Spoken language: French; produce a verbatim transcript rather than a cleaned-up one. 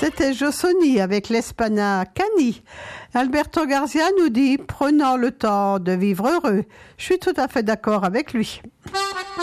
C'était Jossoni avec l'Espana Cani. Alberto Garcia nous dit « Prenons le temps de vivre heureux ». Je suis tout à fait d'accord avec lui.